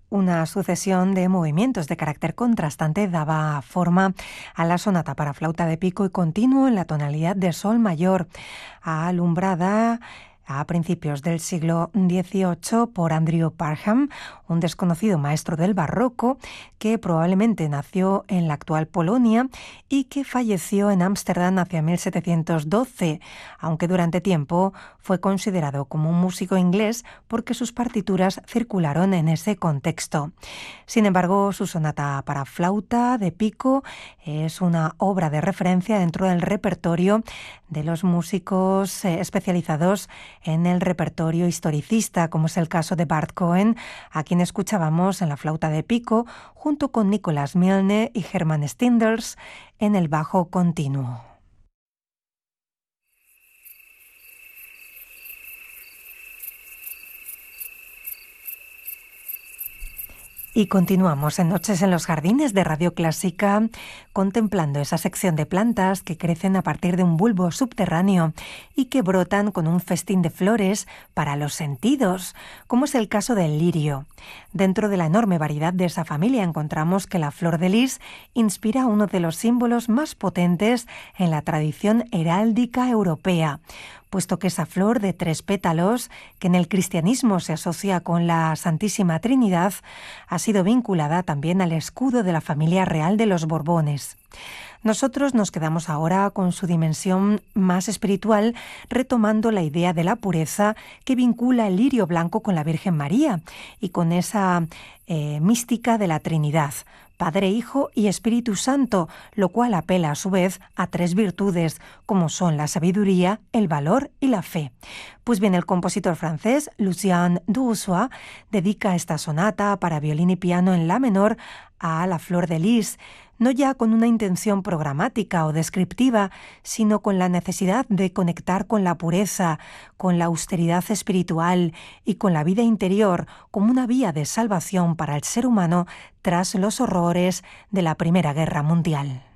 Una sucesión de movimientos de carácter contrastante daba forma a la sonata para flauta de pico y continuo en la tonalidad de sol mayor, alumbrada a principios del siglo XVIII por Andrew Parham, un desconocido maestro del barroco que probablemente nació en la actual Polonia y que falleció en Ámsterdam hacia 1712, aunque durante tiempo fue considerado como un músico inglés porque sus partituras circularon en ese contexto. Sin embargo, su sonata para flauta de pico es una obra de referencia dentro del repertorio de los músicos especializados en el repertorio historicista, como es el caso de Bart Cohen, a quien escuchábamos en la flauta de pico, junto con Nicolas Milne y Hermann Stinders en el bajo continuo. Y continuamos en Noches en los Jardines de Radio Clásica, contemplando esa sección de plantas que crecen a partir de un bulbo subterráneo y que brotan con un festín de flores para los sentidos, como es el caso del lirio. Dentro de la enorme variedad de esa familia encontramos que la flor de lis inspira uno de los símbolos más potentes en la tradición heráldica europea, puesto que esa flor de 3 pétalos, que en el cristianismo se asocia con la Santísima Trinidad, ha sido vinculada también al escudo de la familia real de los Borbones. Nosotros nos quedamos ahora con su dimensión más espiritual, retomando la idea de la pureza que vincula el lirio blanco con la Virgen María y con esa mística de la Trinidad, Padre, Hijo y Espíritu Santo, lo cual apela a su vez a 3 virtudes, como son la sabiduría, el valor y la fe. Pues bien, el compositor francés Lucien Duossois dedica esta sonata para violín y piano en la menor a la flor de lis, no ya con una intención programática o descriptiva, sino con la necesidad de conectar con la pureza, con la austeridad espiritual y con la vida interior como una vía de salvación para el ser humano tras los horrores de la Primera Guerra Mundial.